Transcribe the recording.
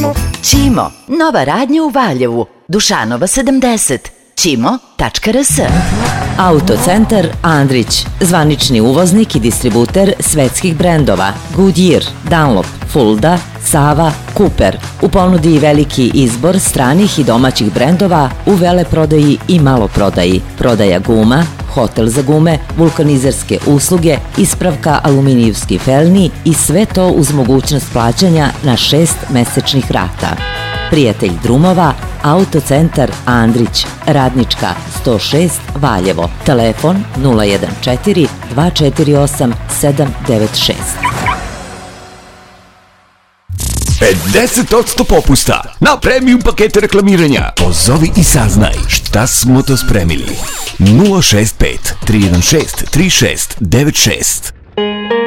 Ćimo, nova radnja u Valjevu, Dušanova 70, ćimo.rs. Autocentar Andrić, zvanični uvoznik i distributer svetskih brendova Goodyear, Dunlop, Fulda, Sava, Cooper. U ponudi i veliki izbor stranih i domaćih brendova u veleprodaji i maloprodaji, prodaja guma, hotel za gume, vulkanizerske usluge, ispravka aluminijevskih felni i sve to uz mogućnost plaćanja na 6 mesečnih rata. Prijatelj drumova, Autocentar Andrić, Radnička 106 Valjevo, telefon 014 248 796. 50% popusta na premium pakete reklamiranja. Pozovi i saznaj šta smo to spremili. 065 316 3696.